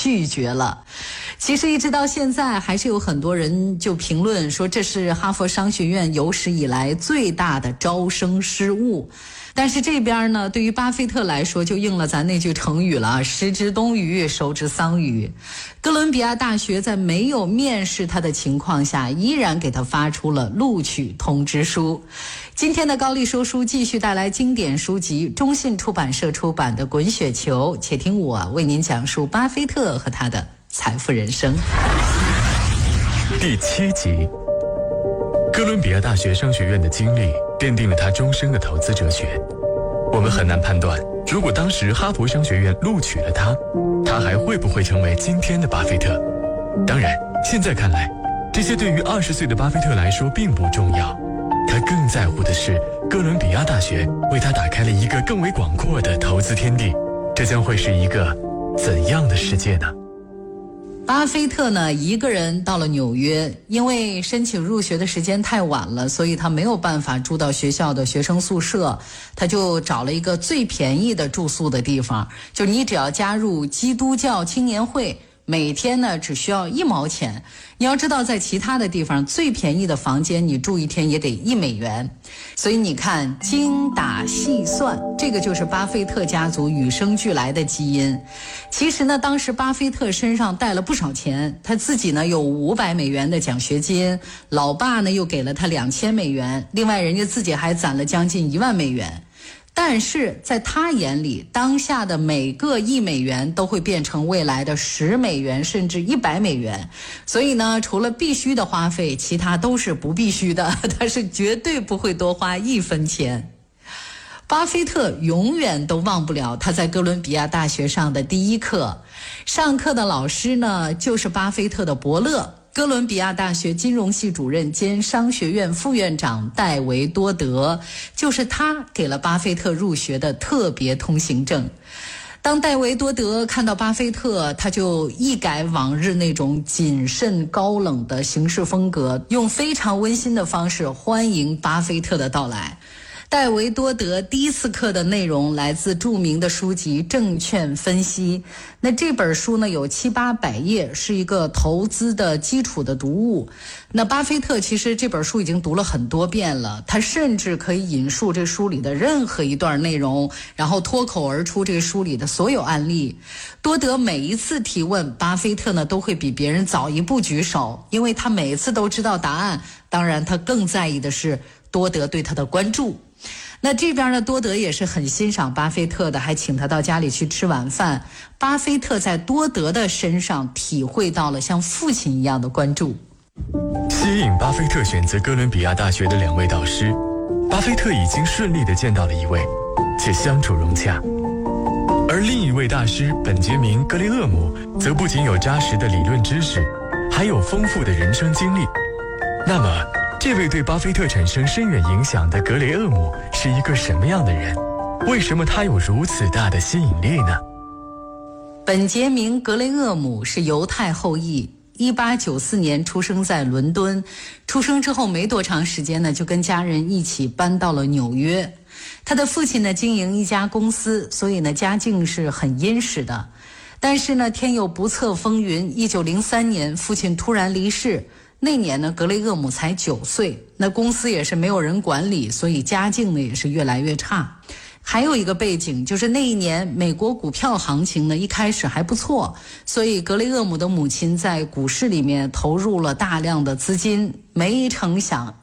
拒绝了。其实一直到现在还是有很多人就评论说这是哈佛商学院有史以来最大的招生失误。但是这边呢，对于巴菲特来说就应了咱那句成语了，食之东隅，收之桑榆。哥伦比亚大学在没有面试他的情况下，依然给他发出了录取通知书。今天的高丽说书继续带来经典书籍，中信出版社出版的《滚雪球》，且听我为您讲述巴菲特和他的财富人生。 第7集，哥伦比亚大学商学院的经历奠定了他终生的投资哲学。我们很难判断，如果当时哈佛商学院录取了他，他还会不会成为今天的巴菲特？当然，现在看来，这些对于20岁的巴菲特来说并不重要。他更在乎的是，哥伦比亚大学为他打开了一个更为广阔的投资天地。这将会是一个怎样的世界呢？ 巴菲特呢，一个人到了纽约，因为申请入学的时间太晚了，所以他没有办法住到学校的学生宿舍，他就找了一个最便宜的住宿的地方，就你只要加入基督教青年会，每天呢只需要1毛钱。你要知道，在其他的地方最便宜的房间你住一天也得1美元。所以你看，精打细算，这个就是巴菲特家族与生俱来的基因。其实呢，当时巴菲特身上带了不少钱，他自己呢有500美元的奖学金，老爸呢又给了他2000美元，另外人家自己还攒了将近1万美元。但是在他眼里，当下的每个1美元都会变成未来的10美元甚至100美元，所以呢，除了必须的花费，其他都是不必须的，他是绝对不会多花1分钱。巴菲特永远都忘不了他在哥伦比亚大学上的第一课，上课的老师呢就是巴菲特的伯乐，哥伦比亚大学金融系主任兼商学院副院长戴维多德，就是他给了巴菲特入学的特别通行证。当戴维多德看到巴菲特，他就一改往日那种谨慎高冷的行事风格，用非常温馨的方式欢迎巴菲特的到来。戴维多德第一次课的内容来自著名的书籍《证券分析》，那这本书呢有700-800页，是一个投资的基础的读物。那巴菲特其实这本书已经读了很多遍了，他甚至可以引述这书里的任何一段内容，然后脱口而出这书里的所有案例。多德每一次提问，巴菲特呢都会比别人早一步举手，因为他每次都知道答案。当然他更在意的是多德对他的关注。那这边呢，多德也是很欣赏巴菲特的，还请他到家里去吃晚饭。巴菲特在多德的身上体会到了像父亲一样的关注。 吸引巴菲特选择哥伦比亚大学的2位导师，巴菲特已经顺利地见到了一位，且相处融洽。而另一位大师本杰明·格雷厄姆则不仅有扎实的理论知识，还有丰富的人生经历。那么这位对巴菲特产生深远影响的格雷厄姆是一个什么样的人？为什么他有如此大的吸引力呢？ 本杰明·格雷厄姆是犹太后裔，1894年出生在伦敦。出生之后没多长时间呢，就跟家人一起搬到了纽约。他的父亲呢经营一家公司，所以呢家境是很殷实的。但是呢天有不测风云，1903年父亲突然离世。那年呢，格雷厄姆才9岁，那公司也是没有人管理，所以家境呢也是越来越差。还有一个背景，就是那一年美国股票行情呢一开始还不错，所以格雷厄姆的母亲在股市里面投入了大量的资金。没成想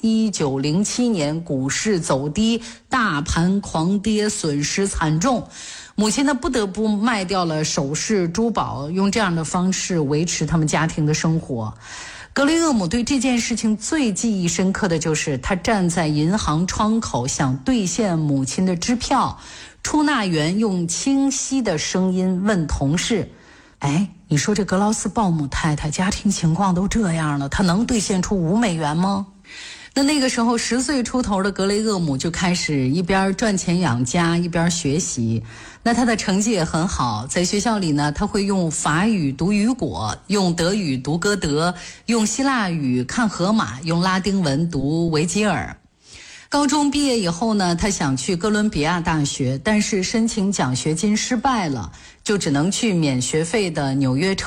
1907年股市走低，大盘狂跌，损失惨重。母亲呢不得不卖掉了首饰珠宝，用这样的方式维持他们家庭的生活。格雷厄姆对这件事情最记忆深刻的就是他站在银行窗口想兑现母亲的支票，出纳员用清晰的声音问同事：哎，你说这格劳斯鲍姆太太家庭情况都这样了，她能兑现出5美元吗？那个时候10岁出头的格雷厄姆就开始一边赚钱养家一边学习。那他的成绩也很好，在学校里呢，他会用法语读雨果，用德语读歌德，用希腊语看荷马，用拉丁文读维吉尔。高中毕业以后呢，他想去哥伦比亚大学，但是申请奖学金失败了，就只能去免学费的纽约